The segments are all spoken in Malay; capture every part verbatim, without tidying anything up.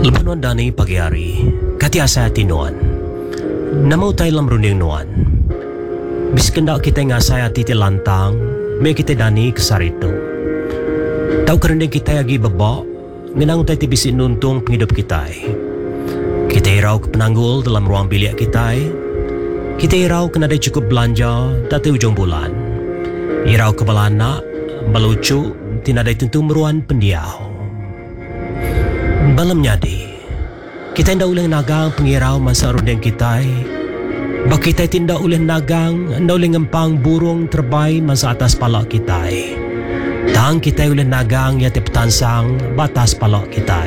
Lebanon dani pagi hari, kati asa tinuan. Namau tayo lam runing nuan. Biskendak kita ngasay ati ti lantang, may kita dani kesarito. Tau kerendeng kita agi baba, ngenang tayo ti bisi nuntong penghidup kita. Kita iraw ke penanggul dalam ruang bilik kita. Kita iraw kena ada cukup belanja dati ujung bulan. Iraw ke balana, balucu, tinadai tentu meruan pendiau. Balam nyadi, kita tidak boleh nagang pengirau masa rundeng kita. Bak kita tidak boleh nagang, tidak boleh ngempang burung terbai masa atas palak kita. Tang kita boleh nagang ya petansang batas palak kita.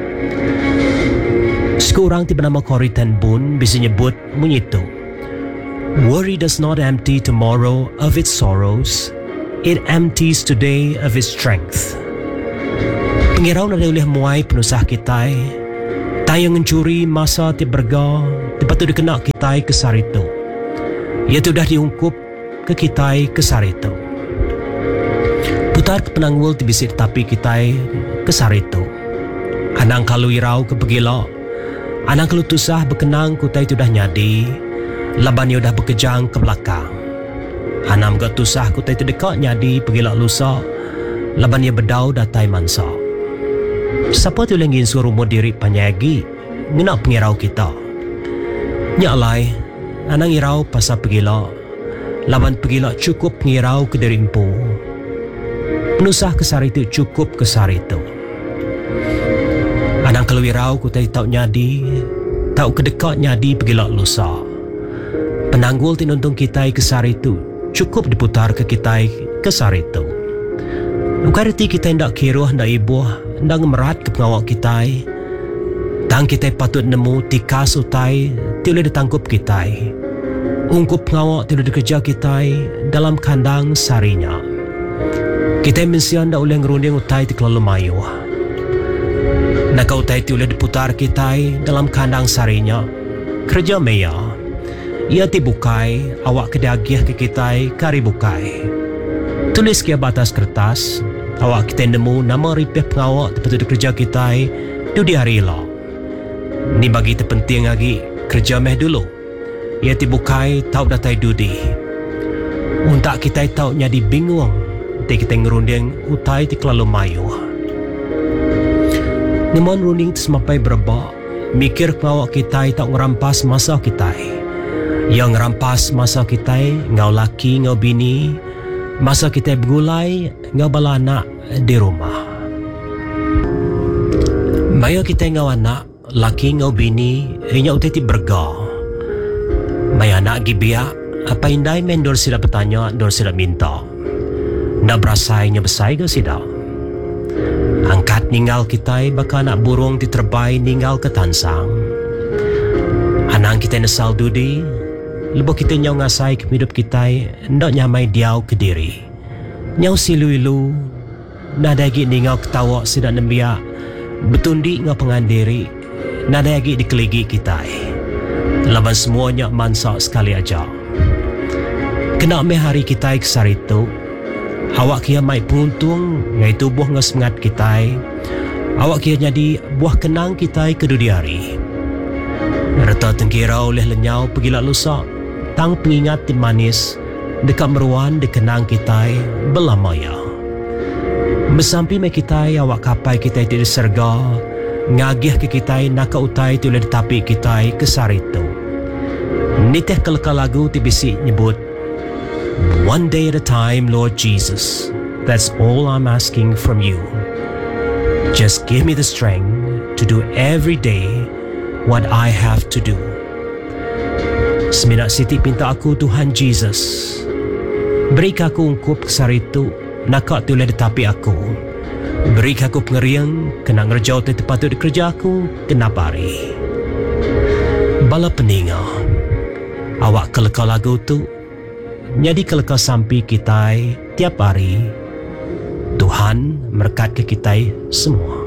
Sekurang tiba nama Koritan Bun bisa nyebut menyitu. Worry does not empty tomorrow of its sorrows. It empties today of its strength. Pengirau na boleh muai penusah kita. Tayo mencuri masa ti berga, tipatu dikena kita kesarito. Ia sudah diungkup ke kita kesarito. Putar ke penanggul ti bisik tapi kita kesarito. Anang kalau irau ke pegila, anang kalau tusah berkenang kutai sudah nyadi, laban ia sudah berkejang ke belakang. Anam gak tusah kutai tu dekat nyadi pegila lusa, laban ia bedau datai mansa. Siapa tu lagi suruh rumah diri panyagi ngenak pengirau kita. Nyalai, anang irau pasal pegila, laban pegila cukup pengirau ke diri empu. Penusah kesar itu cukup kesar itu. Anang kalau irau kutai tau nyadi, tau kedekat nyadi pegila lusa. Penanggul tinuntung kita kesar itu cukup diputar ke kita kesar itu. Bukan erti kita hendak kiruh, hendak ibuh, hendak merat ke pengawak kita. Tang kita patut nemu tika sutai, tiada ditangkup kita. Ungkup pengawak tiada dikerja kita dalam kandang sarinya. Kita mensian dah oleh ngerunding utai ti kelalu mayu. Nak utai tiada diputar kita dalam kandang sarinya. Kerja meya. Ia ti bukai, awak kedagih ke kita kari bukai. Tulis kia batas kertas, awak kita nemu nama ripeh pengawak tempat kerja kita tu di hari lah. Ni bagi terpenting lagi kerja meh dulu. Ia tibukai tahu datai dudi. Untak kita tahu nyadi bingung, te kita ngerunding utai ti kelalu mayu. Nimon runding semapai berba, mikir pengawak kita tahu ngerampas masa kita. Yang ngerampas masa kita ngau laki ngau bini. Masa kita bergulai, ngau bala anak di rumah. Maya kita ngau anak, laki ngau bini, inya utai ti berga. Maya anak gibiak, apa indai men dor sida bertanya, dor sida minta. Nak berasainya besai ke sida? Angkat ninggal kita, baka anak burung diterbai ninggal ke tansang. Anak kita nesal dudi, lebuh kita nyau ngasai ke hidup kita, ndak nyamai diau ke diri. Nyau silu-ilu, nada lagi ningau ketawa sidak nembiak, betundi ngau pengandiri, nada lagi dikeligi kita. Laban semuanya mansak sekali aja. Kena me hari kita kesar itu, awak kia mai penguntung, ngai tubuh ngau semangat kita, awak kia jadi buah kenang kita kedudi hari. Reta tengkira oleh lenyau pergilah lusa. Tang pengingat tim manis dekat meruan dikenang kita belamaya. Bersampi me kita awak kapai kita tidak diserga, ngagih ke kita nak utai tu oleh tapi kita kesar itu. Niteh kelakar lagu tibisi nyebut, one day at a time, Lord Jesus. That's all I'm asking from you. Just give me the strength to do every day what I have to do. Seminat siti pinta aku Tuhan Jesus, beri aku ungkup kesar itu, nakak tu oleh tetapi aku. Beri aku pengeriang, kena ngerjau tu patut dikerja aku, kena pari. Bala peninga, awak kelekau lagu tu, jadi kelekau sampai kita tiap hari. Tuhan berkat ke kita semua.